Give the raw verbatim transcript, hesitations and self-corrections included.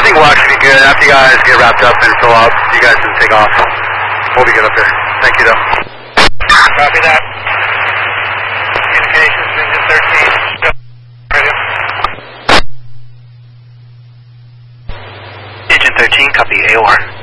think we'll actually be good. After you guys get wrapped up and fill up, you guys can take off. We'll be good up there. Thank you, though. Copy that. Communications, Engine thirteen. Radio. Engine thirteen, copy A O R.